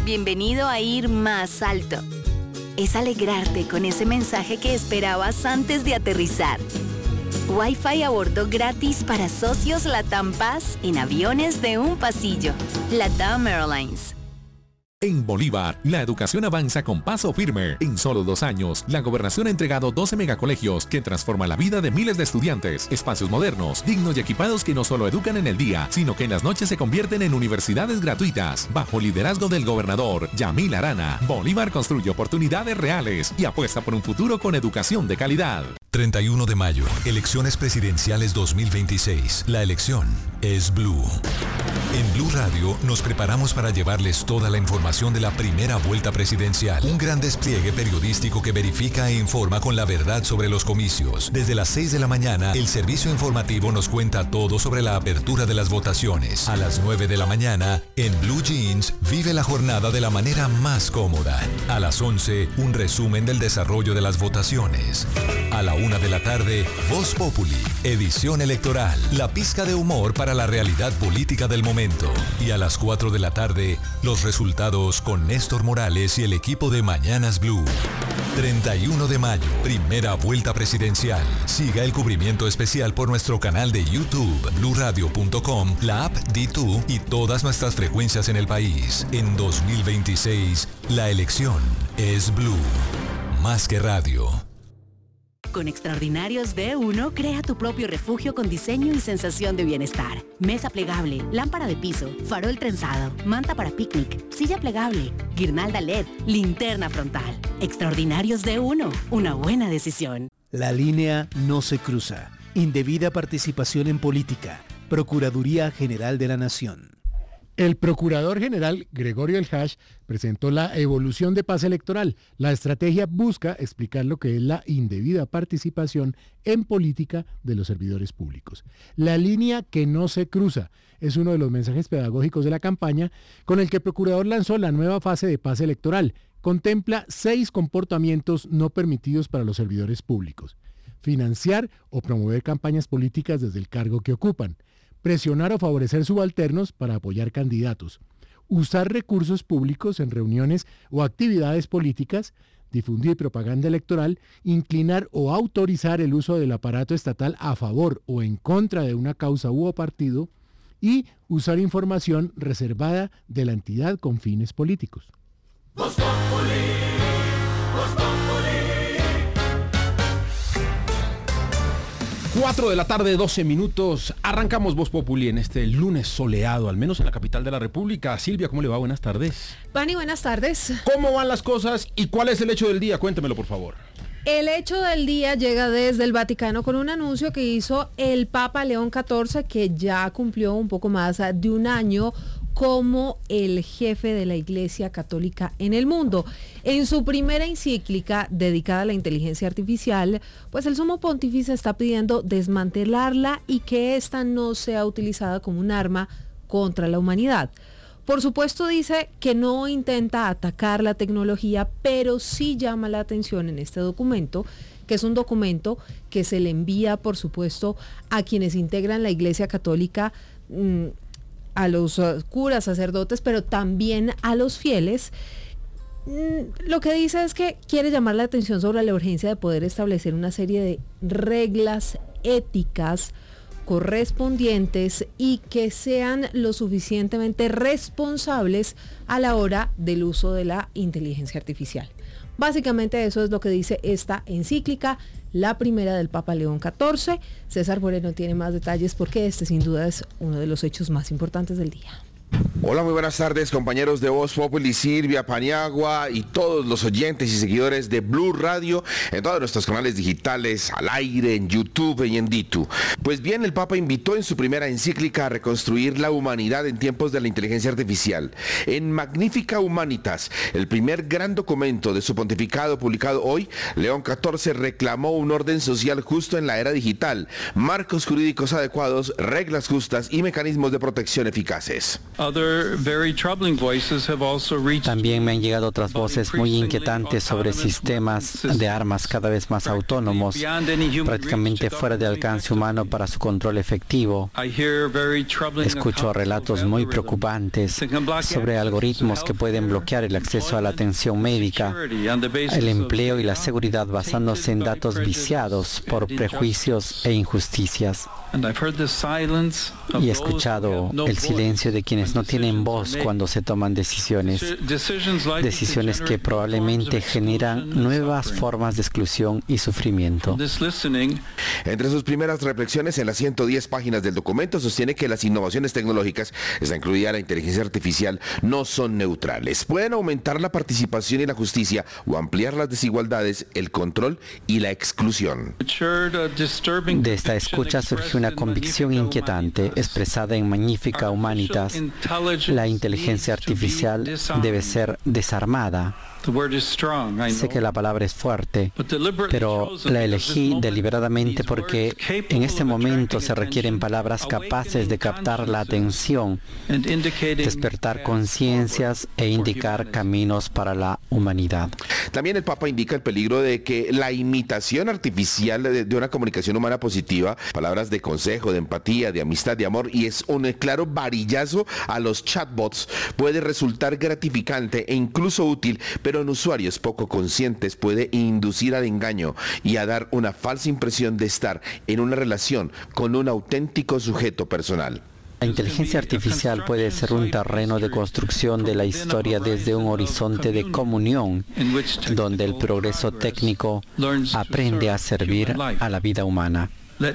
Bienvenido a ir más alto. Es alegrarte con ese mensaje que esperabas antes de aterrizar. Wi-Fi a bordo gratis para socios LATAM Paz en aviones de un pasillo. LATAM Airlines. En Bolívar, la educación avanza con paso firme. En solo 2 años, la gobernación ha entregado 12 megacolegios que transforman la vida de miles de estudiantes. Espacios modernos, dignos y equipados que no solo educan en el día, sino que en las noches se convierten en universidades gratuitas. Bajo liderazgo del gobernador Yamil Arana, Bolívar construye oportunidades reales y apuesta por un futuro con educación de calidad. 31 de mayo, elecciones presidenciales 2026. La elección es Blue. En Blue Radio nos preparamos para llevarles toda la información de la primera vuelta presidencial. Un gran despliegue periodístico que verifica e informa con la verdad sobre los comicios. Desde las 6 de la mañana, el servicio informativo nos cuenta todo sobre la apertura de las votaciones. A las 9 de la mañana, en Blue Jeans, vive la jornada de la manera más cómoda. A las 11, un resumen del desarrollo de las votaciones. A la 1 de la tarde, Voz Populi, edición electoral, la pizca de humor para la realidad política del momento. Y a las 4 de la tarde, los resultados con Néstor Morales y el equipo de Mañanas Blue. 31 de mayo, primera vuelta presidencial. Siga el cubrimiento especial por nuestro canal de YouTube, bluradio.com, la app D2 y todas nuestras frecuencias en el país. En 2026, la elección es Blue. Más que radio. Con Extraordinarios D1, crea tu propio refugio con diseño y sensación de bienestar. Mesa plegable, lámpara de piso, farol trenzado, manta para picnic, silla plegable, guirnalda LED, linterna frontal. Extraordinarios D1, una buena decisión. La línea no se cruza. Indebida participación en política. Procuraduría General de la Nación. El Procurador General Gregorio El Hash presentó la evolución de paz electoral. La estrategia busca explicar lo que es la indebida participación en política de los servidores públicos. La línea que no se cruza es uno de los mensajes pedagógicos de la campaña con el que el Procurador lanzó la nueva fase de paz electoral. Contempla 6 comportamientos no permitidos para los servidores públicos: financiar o promover campañas políticas desde el cargo que ocupan, presionar o favorecer subalternos para apoyar candidatos, usar recursos públicos en reuniones o actividades políticas, difundir propaganda electoral, inclinar o autorizar el uso del aparato estatal a favor o en contra de una causa u partido y usar información reservada de la entidad con fines políticos. Voz Populi, Voz Populi. 4 de la tarde, 12 minutos. Arrancamos Voz Populi en este lunes soleado, al menos en la capital de la República. Silvia, ¿cómo le va? Buenas tardes. Pani, buenas tardes. ¿Cómo van las cosas y cuál es el hecho del día? Cuéntemelo, por favor. El hecho del día llega desde el Vaticano con un anuncio que hizo el Papa León XIV, que ya cumplió un poco más de un año como el jefe de la Iglesia Católica en el mundo. En su primera encíclica dedicada a la inteligencia artificial, pues el sumo pontífice está pidiendo desmantelarla y que ésta no sea utilizada como un arma contra la humanidad. Por supuesto, dice que no intenta atacar la tecnología, pero sí llama la atención en este documento, que es un documento que se le envía, por supuesto, a quienes integran la Iglesia Católica, a los curas, sacerdotes, pero también a los fieles. Lo que dice es que quiere llamar la atención sobre la urgencia de poder establecer una serie de reglas éticas correspondientes y que sean lo suficientemente responsables a la hora del uso de la inteligencia artificial. Básicamente eso es lo que dice esta encíclica, la primera del Papa León XIV. César Moreno tiene más detalles porque este sin duda es uno de los hechos más importantes del día. Hola, muy buenas tardes, compañeros de Voz Populi, Silvia, Paniagua y todos los oyentes y seguidores de Blue Radio en todos nuestros canales digitales, al aire, en YouTube y en D2. Pues bien, el Papa invitó en su primera encíclica a reconstruir la humanidad en tiempos de la inteligencia artificial. En Magnifica Humanitas, el primer gran documento de su pontificado publicado hoy, León XIV reclamó un orden social justo en la era digital, marcos jurídicos adecuados, reglas justas y mecanismos de protección eficaces. También me han llegado otras voces muy inquietantes sobre sistemas de armas cada vez más autónomos, prácticamente fuera de alcance humano para su control efectivo. Escucho relatos muy preocupantes sobre algoritmos que pueden bloquear el acceso a la atención médica, el empleo y la seguridad basándose en datos viciados por prejuicios e injusticias. Y he escuchado el silencio de quienes no tienen voz cuando se toman decisiones que probablemente generan nuevas formas de exclusión y sufrimiento. Entre sus primeras reflexiones en las 110 páginas del documento sostiene que las innovaciones tecnológicas, esta incluida la inteligencia artificial, no son neutrales. Pueden aumentar la participación y la justicia o ampliar las desigualdades, el control y la exclusión. De esta escucha surgió una convicción inquietante expresada en Magnifica Humanitas. La inteligencia artificial debe ser desarmada. Sé que la palabra es fuerte, pero la elegí deliberadamente porque en este momento se requieren palabras capaces de captar la atención, despertar conciencias e indicar caminos para la humanidad. También el Papa indica el peligro de que la imitación artificial de una comunicación humana positiva, palabras de consejo, de empatía, de amistad, de amor, y es un claro varillazo a los chatbots, puede resultar gratificante e incluso útil, pero en usuarios poco conscientes puede inducir al engaño y a dar una falsa impresión de estar en una relación con un auténtico sujeto personal. La inteligencia artificial puede ser un terreno de construcción de la historia desde un horizonte de comunión, donde el progreso técnico aprende a servir a la vida humana.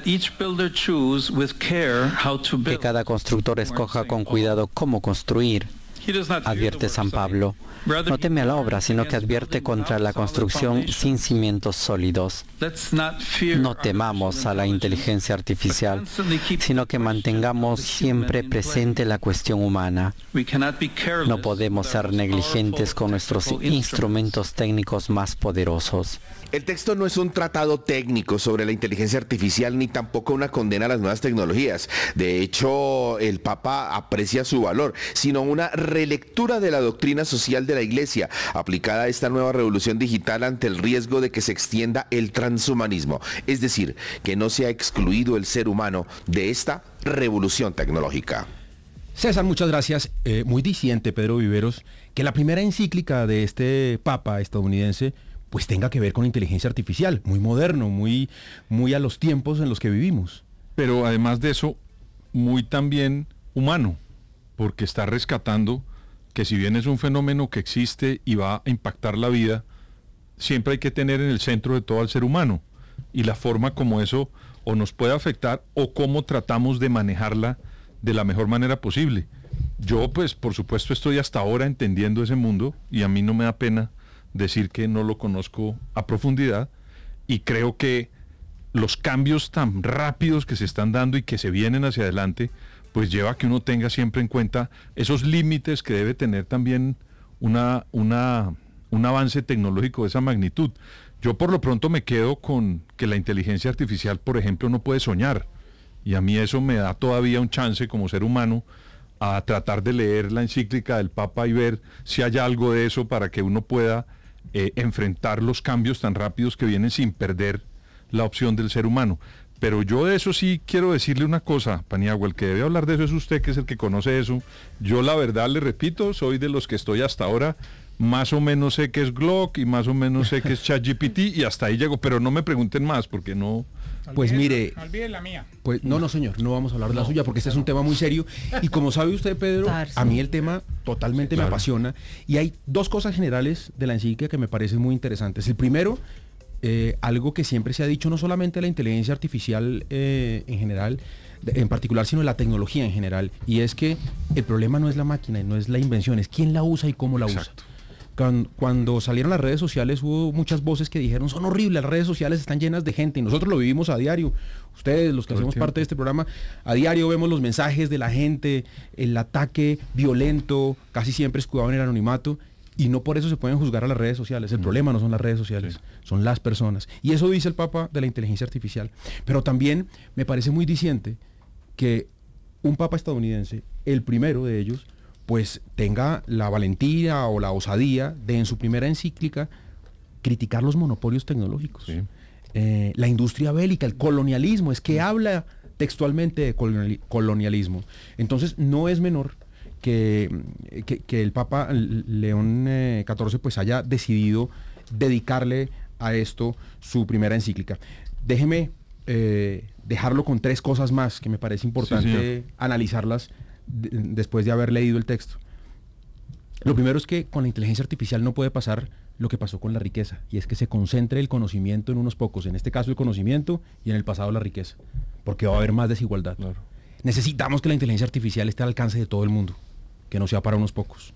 Que cada constructor escoja con cuidado cómo construir. Advierte San Pablo. No teme a la obra, sino que advierte contra la construcción sin cimientos sólidos. No temamos a la inteligencia artificial, sino que mantengamos siempre presente la cuestión humana. No podemos ser negligentes con nuestros instrumentos técnicos más poderosos. El texto no es un tratado técnico sobre la inteligencia artificial ni tampoco una condena a las nuevas tecnologías. De hecho, el Papa aprecia su valor, sino una relectura de la doctrina social de la Iglesia aplicada a esta nueva revolución digital ante el riesgo de que se extienda el transhumanismo, es decir, que no sea excluido el ser humano de esta revolución tecnológica. César, muchas gracias. Muy diciente, Pedro Viveros, que la primera encíclica de este Papa estadounidense pues tenga que ver con inteligencia artificial, muy moderno, muy a los tiempos en los que vivimos. Pero además de eso, muy también humano, porque está rescatando que si bien es un fenómeno que existe y va a impactar la vida, siempre hay que tener en el centro de todo al ser humano y la forma como eso o nos puede afectar o cómo tratamos de manejarla de la mejor manera posible. Yo pues por supuesto estoy hasta ahora entendiendo ese mundo y a mí no me da pena decir que no lo conozco a profundidad y creo que los cambios tan rápidos que se están dando y que se vienen hacia adelante pues lleva a que uno tenga siempre en cuenta esos límites que debe tener también un avance tecnológico de esa magnitud. Yo por lo pronto me quedo con que la inteligencia artificial, por ejemplo, no puede soñar y a mí eso me da todavía un chance como ser humano a tratar de leer la encíclica del Papa y ver si hay algo de eso para que uno pueda enfrentar los cambios tan rápidos que vienen sin perder la opción del ser humano. Pero yo de eso sí quiero decirle una cosa, Paniagua, el que debe hablar de eso es usted, que es el que conoce eso. Yo la verdad le repito, soy de los que estoy hasta ahora, más o menos sé que es Grok y más o menos sé que es ChatGPT y hasta ahí llego, pero no me pregunten más porque no... Pues mire, olvide la mía. Pues no señor, no vamos a hablar de la suya porque este es un tema muy serio y como sabe usted, Pedro, a mí el tema totalmente me apasiona y hay dos cosas generales de la encíclica que me parecen muy interesantes. El primero, algo que siempre se ha dicho, no solamente de la inteligencia artificial en general, en particular, sino de la tecnología en general, y es que el problema no es la máquina, no es la invención, es quién la usa y cómo la usa. Cuando salieron las redes sociales hubo muchas voces que dijeron son horribles, las redes sociales están llenas de gente y nosotros lo vivimos a diario. Ustedes, los que hacemos parte de este programa, a diario vemos los mensajes de la gente, el ataque violento, casi siempre escudado en el anonimato y no por eso se pueden juzgar a las redes sociales. El problema no son las redes sociales, son las personas. Y eso dice el Papa de la inteligencia artificial. Pero también me parece muy diciente que un Papa estadounidense, el primero de ellos, pues tenga la valentía o la osadía de en su primera encíclica criticar los monopolios tecnológicos. Sí. La industria bélica, el colonialismo, es que habla textualmente de colonialismo. Entonces no es menor que el Papa León XIV pues haya decidido dedicarle a esto su primera encíclica. Déjeme dejarlo con 3 cosas más que me parece importante analizarlas después de haber leído el texto. Lo primero es que con la inteligencia artificial no puede pasar lo que pasó con la riqueza, y es que se concentre el conocimiento en unos pocos, en este caso el conocimiento, y en el pasado la riqueza, porque va a haber más desigualdad. Claro. Necesitamos que la inteligencia artificial esté al alcance de todo el mundo, que no sea para unos pocos.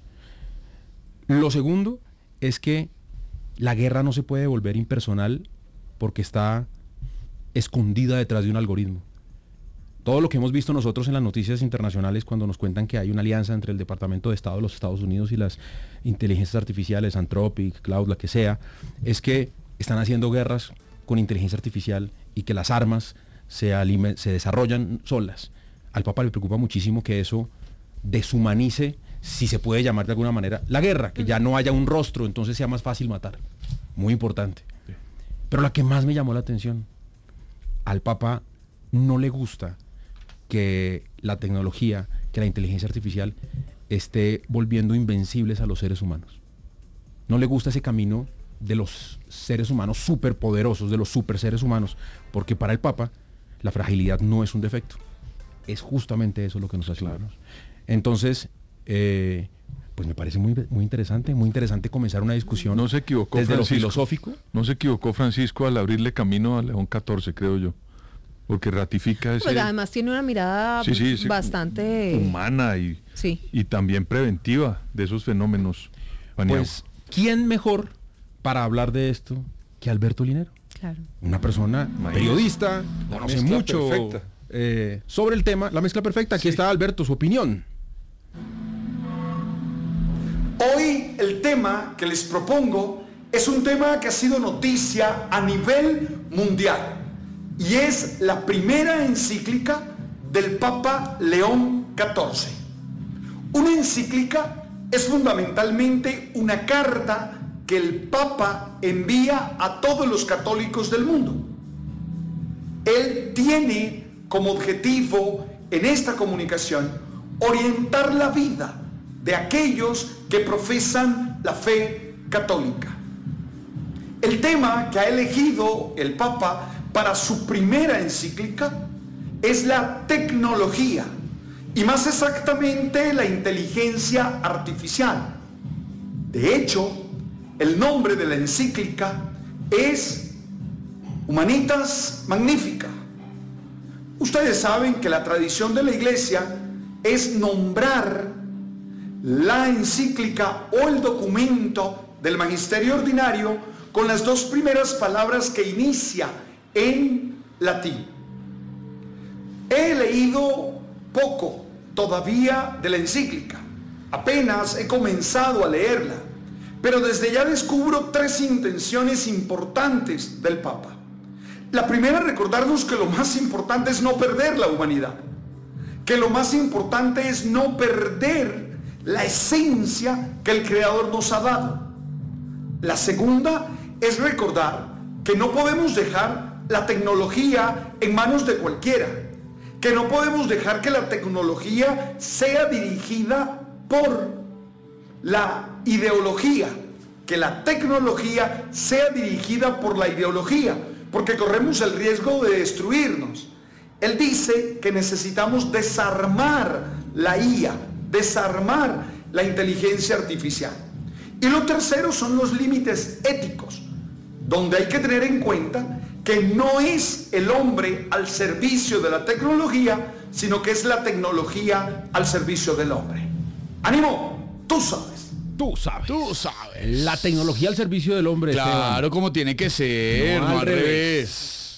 Lo segundo es que la guerra no se puede volver impersonal porque está escondida detrás de un algoritmo. Todo lo que hemos visto nosotros en las noticias internacionales cuando nos cuentan que hay una alianza entre el Departamento de Estado de los Estados Unidos y las inteligencias artificiales, Anthropic, Cloud, la que sea, es que están haciendo guerras con inteligencia artificial y que las armas se desarrollan solas. Al Papa le preocupa muchísimo que eso deshumanice, si se puede llamar de alguna manera, la guerra, que ya no haya un rostro, entonces sea más fácil matar. Muy importante. Pero la que más me llamó la atención, al Papa no le gusta que la tecnología, que la inteligencia artificial esté volviendo invencibles a los seres humanos. No le gusta ese camino de los seres humanos superpoderosos, de los super seres humanos, porque para el Papa la fragilidad no es un defecto. Es justamente eso lo que nos hace humanos. Entonces, pues me parece muy interesante comenzar una discusión. No se equivocó desde Francisco, lo filosófico. No se equivocó Francisco al abrirle camino a León XIV, creo yo. Porque ratifica ese... Pues además tiene una mirada bastante... humana y también preventiva de esos fenómenos. Pues, ¿quién mejor para hablar de esto que Alberto Linero? Claro. Una persona periodista, conoce mucho sobre el tema. La mezcla perfecta. Aquí está Alberto, su opinión. Hoy el tema que les propongo es un tema que ha sido noticia a nivel mundial. Y es la primera encíclica del Papa León XIV. Una encíclica es fundamentalmente una carta que el Papa envía a todos los católicos del mundo. Él tiene como objetivo en esta comunicación orientar la vida de aquellos que profesan la fe católica. El tema que ha elegido el Papa para su primera encíclica es la tecnología, y más exactamente la inteligencia artificial. De hecho, el nombre de la encíclica es Humanitas Magnifica. Ustedes saben que la tradición de la Iglesia es nombrar la encíclica o el documento del magisterio ordinario con las 2 primeras palabras que inicia en latín. He leído poco todavía de la encíclica, apenas he comenzado a leerla, pero desde ya descubro 3 intenciones importantes del Papa. La primera, recordarnos que lo más importante es no perder la humanidad, que lo más importante es no perder la esencia que el Creador nos ha dado. La segunda es recordar que no podemos dejar la tecnología en manos de cualquiera, que no podemos dejar que la tecnología sea dirigida por la ideología, que la tecnología sea dirigida por la ideología, porque corremos el riesgo de destruirnos. Él dice que necesitamos desarmar la IA, desarmar la inteligencia artificial. Y lo tercero son los límites éticos, donde hay que tener en cuenta que no es el hombre al servicio de la tecnología, sino que es la tecnología al servicio del hombre. ¡Ánimo! Tú sabes. Tú sabes. Tú sabes. La tecnología al servicio del hombre. Claro, Esteban. Como tiene que ser, no al revés.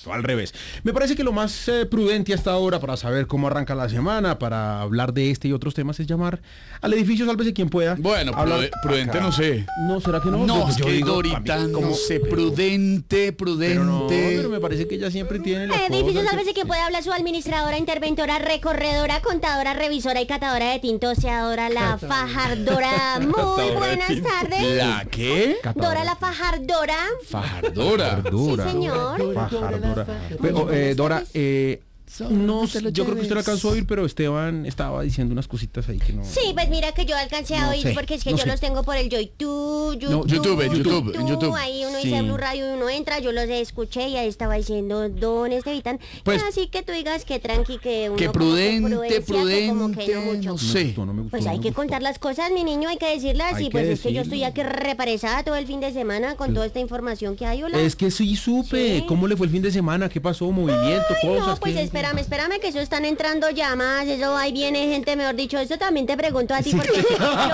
Exacto, al revés. Me parece que lo más prudente hasta ahora para saber cómo arranca la semana, para hablar de este y otros temas, es llamar al edificio Sálvese quien pueda. Bueno, prudente no sé. No, ¿será que no? No, yo digo ahorita, no sé, prudente. Pero me parece que ella siempre tiene las edificio cosas Sálvese quien pueda, habla su administradora, interventora, recorredora, contadora, revisora y catadora de tinto, Dora la Fajardora. Muy buenas tardes. ¿La qué? Dora la Fajardora. Fajardora. Sí, señor. Fajardora. Dora, no, yo creo que usted lo alcanzó a oír, pero Esteban estaba diciendo unas cositas ahí que no... Sí, pues mira que yo alcancé a oír, porque es que yo los tengo por el YouTube. Ahí uno dice Blue Radio y uno entra, yo los escuché y ahí estaba diciendo Don Estevitan. Pues, así que tú digas que tranqui, que uno... Que prudente, como que no mucho. No sé. Pues hay que contar las cosas, mi niño, hay que decirlas. Y pues es que yo estoy aquí represada todo el fin de semana con toda esta información que hay, hola. Es que sí supe. ¿Sí? ¿Cómo le fue el fin de semana? ¿Qué pasó? ¿Movimiento? Cosas. No, pues espérame que eso están entrando llamadas, eso ahí viene gente, mejor dicho, eso también te pregunto a ti, sí. Porque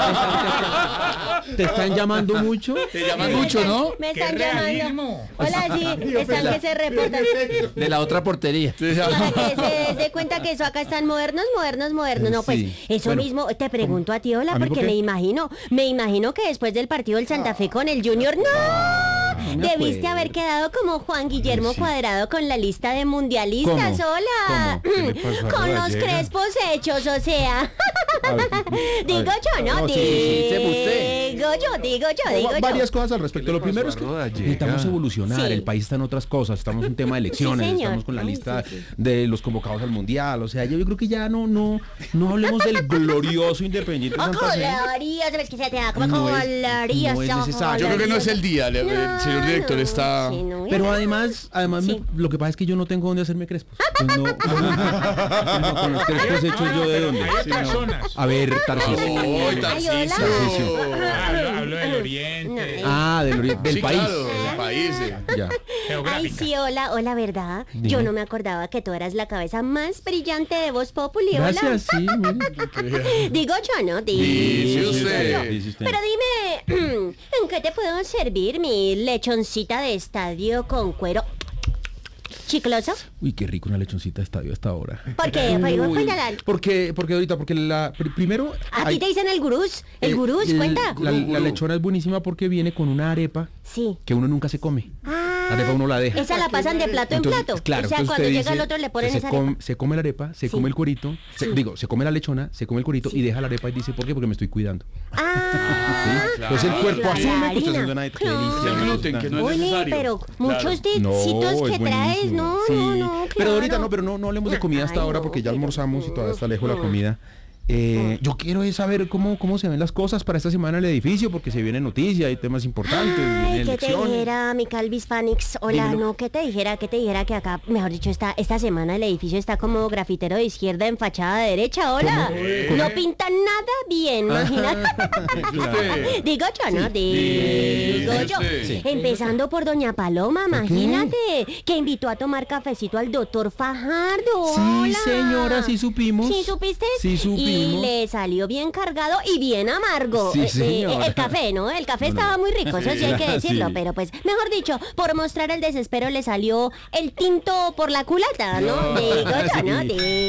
¿Te están llamando mucho? Te llaman mucho, ¿no? Me están llamando. Hola, sí, están que se reportan. De la otra portería. Para que se dé cuenta que eso acá están modernos. No, pues eso mismo te pregunto a ti, hola, porque me imagino que después del partido del Santa Fe con el Junior, debiste haber quedado como Juan Guillermo Cuadrado con la lista de mundialistas. Hola. Con los crespos hechos, o sea. Digo yo, ¿no? Digo yo. Varias cosas al respecto. Lo primero es que necesitamos evolucionar. El país está en otras cosas. Estamos en un tema de elecciones. Estamos con la lista de los convocados al mundial. O sea, yo creo que ya no hablemos del glorioso Independiente Santa Fe. ¿Sabes que se te da? Como colarías. No es necesario. Yo creo que no es el día. El señor director está... Pero además lo que pasa es que yo no tengo dónde hacerme crespos. Pues no, con los crespos hechos yo de dónde. A ver, Tarcisio. Hablo del Oriente. Del Oriente, del país. Claro, del país. Ya. Ay, sí, hola, ¿verdad? Dime. Yo no me acordaba que tú eras la cabeza más brillante de Voz Populi, hola. Gracias, sí. Digo yo, ¿no? Dice usted. Pero dime, ¿en qué te puedo servir mi lechoncita de estadio con cuero chicloso? Uy, qué rico una lechoncita de estadio hasta ahora. ¿Por qué? Porque primero... ¿A ti te dicen el gurús? ¿El gurús? Cuenta. La lechona es buenísima porque viene con una arepa que uno nunca se come. La arepa uno la deja. Esa la pasan de plato en plato. Claro, o sea, cuando llega el otro le ponen esa arepa. Se come la arepa, se come el cuerito, se come la lechona, se come el cuerito y deja la arepa y dice, ¿por qué? Porque me estoy cuidando. Entonces el cuerpo asume que usted haciendo una gluten, que no es necesario. Pero muchos tipsitos que traes, no. Pero ahorita pero no hablemos de comida hasta ahora porque ya almorzamos y todavía está lejos la comida. Yo quiero saber cómo se ven las cosas para esta semana en el edificio, porque se vienen noticias, hay temas importantes. Ay, ¿qué te dijera, mi Calvis Panix? Hola, dímelo. No, ¿qué te dijera que acá, mejor dicho, esta semana el edificio está como grafitero de izquierda en fachada de derecha, hola. No pintan nada bien, imagínate. Digo yo, ¿no? Digo yo. Sí. Empezando por doña Paloma, imagínate, que invitó a tomar cafecito al doctor Fajardo. Sí, señora, sí supimos. ¿Sí supiste? Sí supimos. Y le salió bien cargado y bien amargo. Sí, el café, ¿no? El café estaba muy rico, eso sí hay que decirlo, pero pues, mejor dicho, por mostrar el desespero le salió el tinto por la culata, ¿no? Digo yo, ¿no?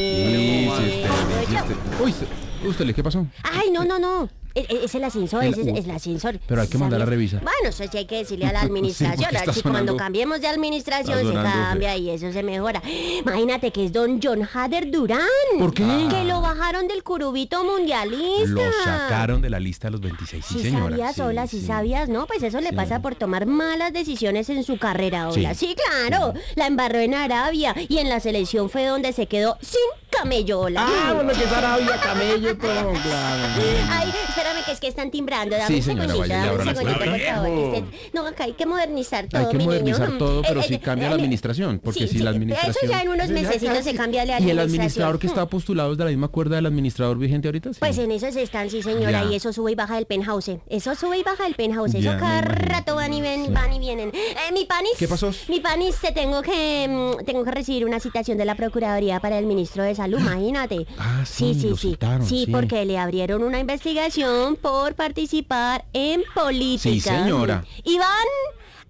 Uy, ¿usted qué pasó? Ay, no. Es el ascensor, es el ascensor. Pero hay que mandar a revisar. Bueno, eso sí hay que decirle a la administración. Así cuando cambiemos de administración se cambia y eso se mejora. Imagínate que es don John Hader Durán. ¿Por qué? Que lo bajaron del curubito mundialista. Lo sacaron de la lista de los 26, sí, señora. ¿Sabías? No, pues eso le pasa por tomar malas decisiones en su carrera, hola. Sí, claro. La embarró en Arabia y en la selección fue donde se quedó sin camello, hola. Bueno, que es Arabia, camello, todo, claro. Ay, espérame que es que están timbrando. Dame un señora, segundito, por favor. No, acá hay que modernizar todo, hay que modernizar todo, pero si cambia la administración, porque si la administración... Eso ya en unos mesecitos se cambia la administración. ¿Y el administrador que está postulado es de la misma cuerda del administrador vigente ahorita? Sí. Pues en eso se están, sí, señora, y eso sube y baja del penthouse. Eso cada rato van y vienen. Mi panis... ¿Qué pasó? Mi panis, tengo que recibir una citación de la Procuraduría para el ministro de Salud, imagínate. Sí, porque le abrieron una investigación por participar en política. Sí, señora. Y van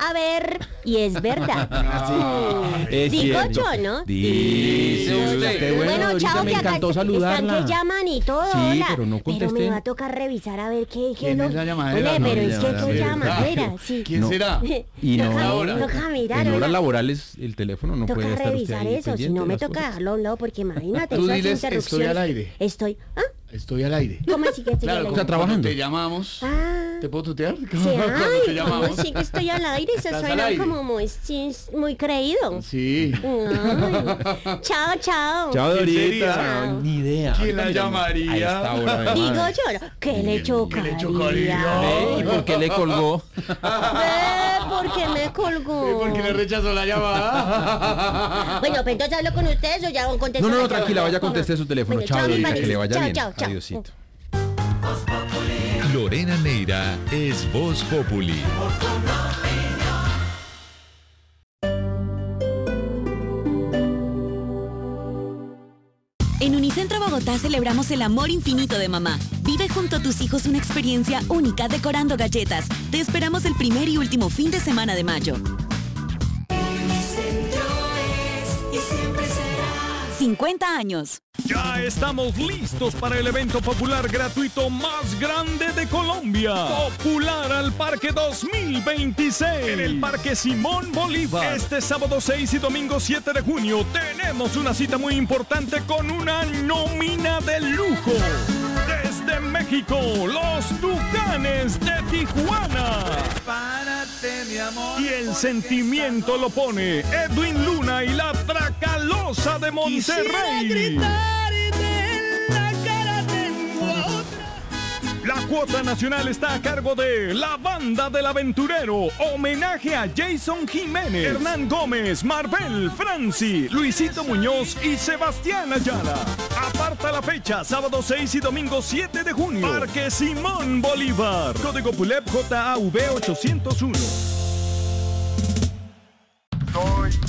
A ver, y es verdad. Digo yo, ¿no? Dice usted. Bueno, chao, me que acá encantó saludarla. están que llaman y todo. Sí, hola. pero no contesten. Pero me va a tocar revisar a ver qué ¿Quién es la llamadera? Oye, No, pero la es que llamadera, qué sí, llamadera, sí. ¿Quién será? Y no, Toca mirar, en horas hola. laborales el teléfono no puede Toca estar usted revisar ahí eso, si pendiente no de me las toca cosas. dejarlo a un lado, porque imagínate, Tú esas diles, interrupciones. estoy al aire. Estoy, Estoy al aire. ¿cómo así que estoy al Claro, aire? como trabajando. cuando te llamamos. Ah. ¿Te puedo tutear? Sí, Cuando te ay, llamamos. ¿cómo sí que estoy al aire? Eso ¿Estás al suena aire? como muy, sí, muy creído. Sí. Ay. Chao, chao. Chao, ¿Quién sería? Dorita. Chao. Ni idea. ¿Quién la llamaría? A esta hora, además. Digo yo, ¿no? ¿Qué le chocaría? Ve, ¿y por qué le colgó? Ve, ¿por qué me colgó? ¿Por qué le rechazó la llamada? Bueno, pues entonces hablo con ustedes o ya van a contestar. No, la tranquila, llamada? vaya a contestar su teléfono. Bueno, Chao, chao, mi Dorita, que París. le vaya Chao, bien. chao, chao. Adiosito. Lorena Neira es Voz Populi. En Unicentro Bogotá celebramos el amor infinito de mamá. Vive junto a tus hijos una experiencia única decorando galletas. Te esperamos el primer y último fin de semana de mayo. 50 años. Ya estamos listos para el evento popular gratuito más grande de Colombia. Popular al Parque 2026. En el Parque Simón Bolívar. Este sábado 6 y domingo 7 de junio tenemos una cita muy importante con una nómina de lujo. Desde México, los Tucanes de Tijuana. Prepárate, mi amor. Y el sentimiento lo pone Edwin Luna y la Tracalosa de Monterrey. La cuota nacional está a cargo de La Banda del Aventurero. Homenaje a Jason Jiménez, Hernán Gómez, Marvel, Franci, Luisito Muñoz y Sebastián Ayala. Aparta la fecha, sábado 6 y domingo 7 de junio. Parque Simón Bolívar. Código PULEP JAV 801.